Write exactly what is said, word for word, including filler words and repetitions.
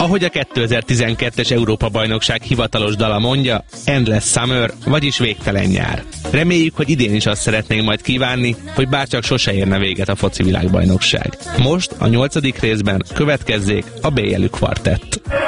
Ahogy a kétezer-tizenkettes Európa-bajnokság hivatalos dala mondja, Endless Summer, vagyis végtelen nyár. Reméljük, hogy idén is azt szeretnénk majd kívánni, hogy bárcsak sose érne véget a foci világbajnokság. Most a nyolcadik részben következzék a bé elű kvartett.